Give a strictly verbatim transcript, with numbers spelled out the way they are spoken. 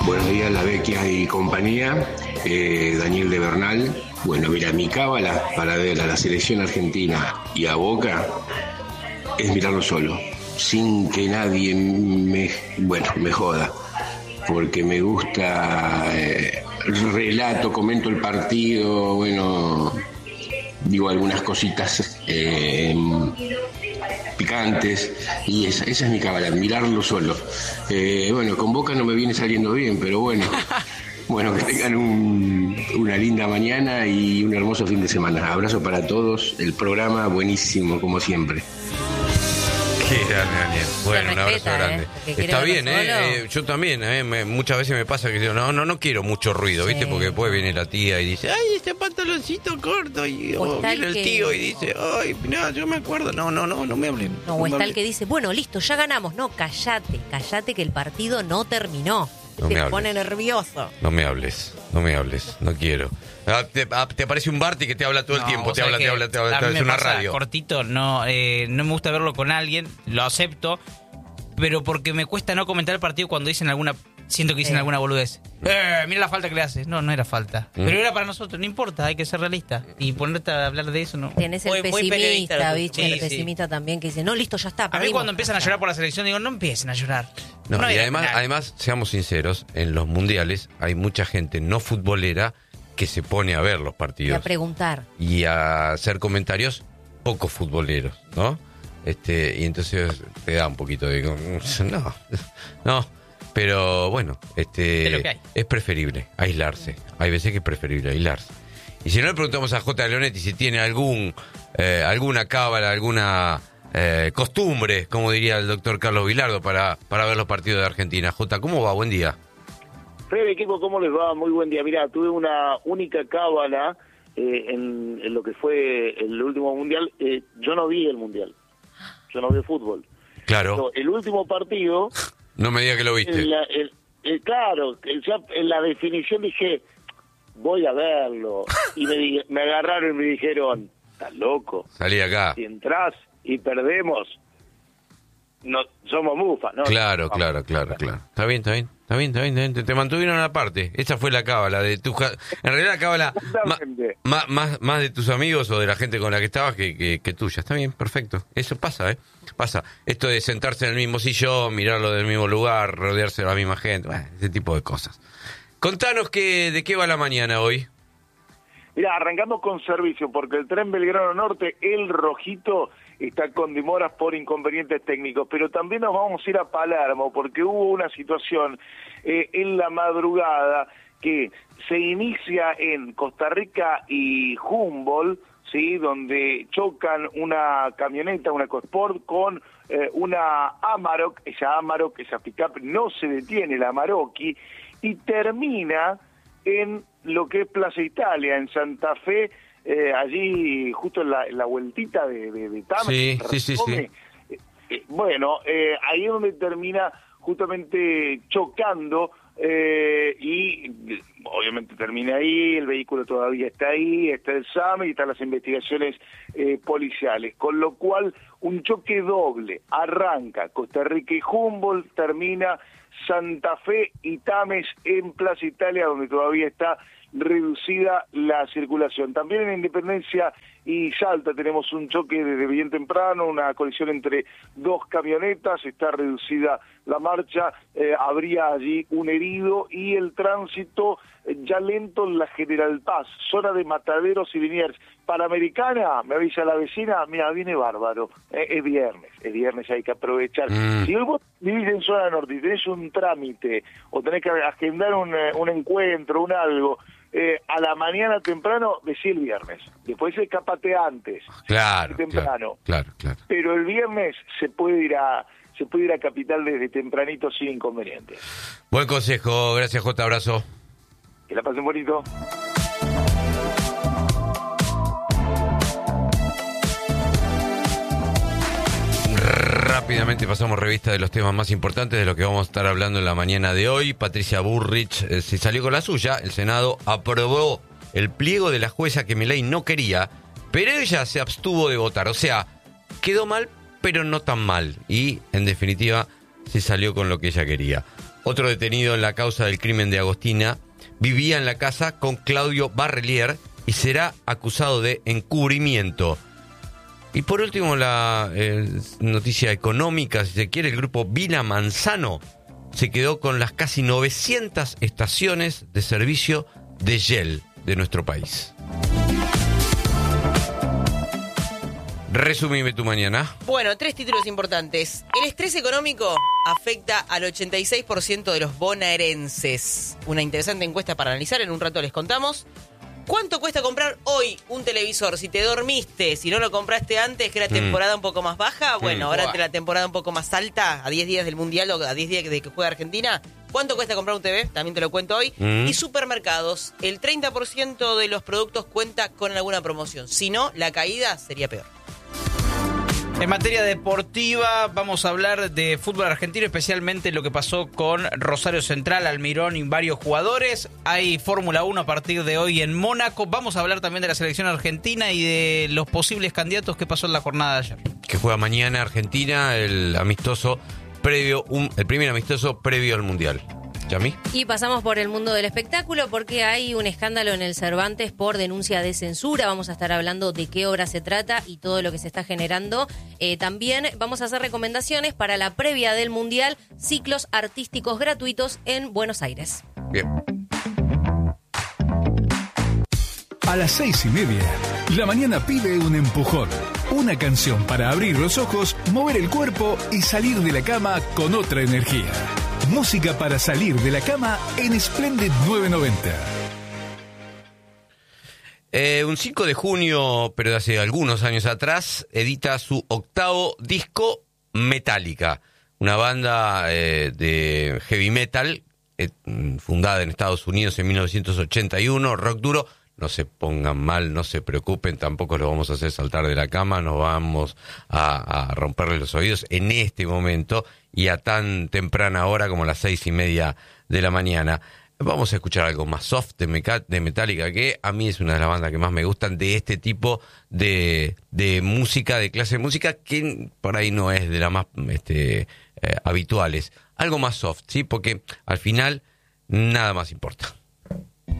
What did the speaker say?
Buenos días, La Vecchia y compañía, eh, Daniel de Bernal. Bueno, mira, mi cábala para ver a la selección argentina y a Boca es mirarlo solo, sin que nadie me, bueno, me joda, porque me gusta, eh, relato, comento el partido, bueno, digo algunas cositas eh, picantes, y esa, esa es mi cábala, mirarlo solo. Eh, bueno, con Boca no me viene saliendo bien, pero bueno, bueno, que tengan un, una linda mañana y un hermoso fin de semana. Abrazo para todos, el programa buenísimo, como siempre. Qué grande, Daniel. Bueno, un abrazo grande. Eh, Está bien, ¿eh? ¿eh? Yo también, ¿eh? Me, muchas veces me pasa que digo, no, no, no quiero mucho ruido, sí. ¿Viste? Porque después viene la tía y dice, ay, este pantaloncito corto. Y oh, viene el que... tío y dice, ay, no, yo me acuerdo. No, no, no, no me hablen. No, no o está el que dice, bueno, listo, ya ganamos. No, callate, callate que el partido no terminó. No Te pone nervioso. No me hables, no me hables, no quiero. Ah, te, ah, te aparece un Barty que te habla todo el no, tiempo, te habla, te habla, te habla, te habla, es una radio. Cortito, no, eh, no me gusta verlo con alguien, lo acepto, pero porque me cuesta no comentar el partido cuando dicen alguna, siento que dicen eh. alguna boludez. Eh, mira la falta que le haces. No, no era falta. Mm. Pero era para nosotros, no importa, hay que ser realista. Y ponerte a hablar de eso, no. Tienes el muy, pesimista, muy ¿viste? Sí, el pesimista sí. también que dice, no, listo, ya está. A mí cuando empiezan a llorar por la selección, digo, no empiecen a llorar. No, no y además, además, seamos sinceros, en los mundiales hay mucha gente no futbolera que se pone a ver los partidos. Y a preguntar. Y a hacer comentarios poco futboleros, ¿no? Este, y entonces te da un poquito de... No, no. Pero bueno, este es preferible aislarse. Hay veces que es preferible aislarse. Y si no, le preguntamos a J. Leonetti si tiene algún eh, alguna cábala, alguna eh, costumbre, como diría el doctor Carlos Vilardo, para, para ver los partidos de Argentina. J, ¿cómo va? Buen día. Fede, equipo, ¿cómo les va? Muy buen día. Mirá, tuve una única cábala eh, en, en lo que fue el último mundial. Eh, yo no vi el mundial. Yo no vi fútbol. Claro. Pero el último partido... No me diga que lo viste. En la, el, el, claro, ya en la definición dije, voy a verlo. Y me, me agarraron y me dijeron, estás loco. Salí acá. Si entras y perdemos, no somos mufas, ¿no? Claro, claro, claro, claro. Está bien, está bien. Está bien, está bien, está bien. Te, te mantuvieron aparte. Esa fue la cábala de tu... En realidad la cábala más, más, más de tus amigos o de la gente con la que estabas que, que, que tuya. Está bien, perfecto. Eso pasa, ¿eh? Pasa. Esto de sentarse en el mismo sillón, mirarlo del mismo lugar, rodearse de la misma gente, bueno, ese tipo de cosas. Contanos que, de qué va la mañana hoy. Mira, arrancamos con servicio, porque el tren Belgrano Norte, el rojito, está con demoras por inconvenientes técnicos, pero también nos vamos a ir a Palermo, porque hubo una situación eh, en la madrugada que se inicia en Costa Rica y Humboldt, ¿sí? Donde chocan una camioneta, una EcoSport, con eh, una Amarok. Esa Amarok, esa pick-up, no se detiene, la Amarocchi, y termina en lo que es Plaza Italia, en Santa Fe, eh, allí justo en la, en la vueltita de, de, de Tama. Sí, sí, sí, sí. Eh, eh, bueno, eh, ahí es donde termina justamente chocando eh, y obviamente termina ahí, el vehículo todavía está ahí, está el S A M y están las investigaciones eh, policiales, con lo cual un choque doble, arranca Costa Rica y Humboldt, termina Santa Fe y Tames en Plaza Italia, donde todavía está reducida la circulación. También en Independencia y Salta tenemos un choque desde bien temprano, una colisión entre dos camionetas, está reducida la marcha, eh, habría allí un herido y el tránsito eh, ya lento en la General Paz, zona de Mataderos y Liniers. Panamericana, me avisa la vecina, mira, viene bárbaro, eh, es viernes, es viernes, hay que aprovechar. Mm. Si vos vivís en zona norte y tenés un trámite o tenés que agendar un, un encuentro, un algo, Eh, a la mañana temprano, decí el viernes. Después escapate antes. Claro, temprano. Claro, claro, claro. Pero el viernes se puede ir a se puede ir a Capital desde tempranito sin inconvenientes. Buen consejo, gracias J, abrazo. Que la pasen bonito. Rápidamente pasamos revista de los temas más importantes de lo que vamos a estar hablando en la mañana de hoy. Patricia Bullrich eh, se salió con la suya. El Senado aprobó el pliego de la jueza que Milei no quería, pero ella se abstuvo de votar. O sea, quedó mal, pero no tan mal. Y, en definitiva, se salió con lo que ella quería. otro detenido en la causa del crimen de Agostina, vivía en la casa con Claudio Barrelier y será acusado de encubrimiento. Y por último, la eh, noticia económica, si se quiere, el grupo Vila Manzano se quedó con las casi novecientas estaciones de servicio de Shell de nuestro país. Resumime tu mañana. Bueno, tres títulos importantes. El estrés económico afecta al ochenta y seis por ciento de los bonaerenses. Una interesante encuesta para analizar, en un rato les contamos. ¿Cuánto cuesta comprar hoy un televisor? Si te dormiste, si no lo compraste antes, que era temporada un poco más baja, bueno, mm, ahora ante la temporada un poco más alta, a diez días del Mundial o a diez días de que juega Argentina, ¿cuánto cuesta comprar un T V? También te lo cuento hoy. Mm. Y supermercados, el treinta por ciento de los productos cuenta con alguna promoción. Si no, la caída sería peor. En materia deportiva vamos a hablar de fútbol argentino, especialmente lo que pasó con Rosario Central, Almirón y varios jugadores. Hay Fórmula uno a partir de hoy en Mónaco. Vamos a hablar también de la selección argentina y de los posibles candidatos que pasó en la jornada de ayer. Que juega mañana Argentina, el amistoso previo, un, el primer amistoso previo al Mundial. ¿Yami? Y pasamos por el mundo del espectáculo porque hay un escándalo en el Cervantes por denuncia de censura. Vamos a estar hablando de qué obra se trata y todo lo que se está generando. Eh, también vamos a hacer recomendaciones para la previa del Mundial, ciclos artísticos gratuitos en Buenos Aires. Bien. A las seis y media, la mañana pide un empujón. Una canción para abrir los ojos, mover el cuerpo y salir de la cama con otra energía. Música para salir de la cama en Splendid novecientos noventa. Eh, un cinco de junio, pero de hace algunos años atrás, edita su octavo disco, Metallica, una banda eh, de heavy metal eh, fundada en Estados Unidos en mil novecientos ochenta y uno, rock duro. No se pongan mal, no se preocupen, tampoco los vamos a hacer saltar de la cama, nos vamos a, a romperle los oídos en este momento y a tan temprana hora como las seis y media de la mañana. Vamos a escuchar algo más soft de, Meca- de Metallica, que a mí es una de las bandas que más me gustan de este tipo de, de música, de clase de música, que por ahí no es de las más este, eh, habituales. Algo más soft, ¿sí? Porque al final nada más importa.